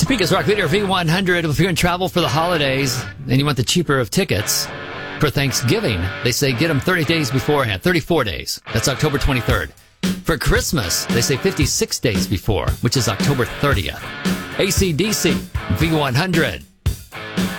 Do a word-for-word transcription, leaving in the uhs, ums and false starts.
Speakers Rock Leader V one hundred. If you're in travel for the holidays and you want the cheaper of tickets for Thanksgiving, they say get them thirty days beforehand, thirty-four days. That's October twenty-third. For Christmas, they say fifty-six days before, which is October thirtieth. A C D C, V one hundred.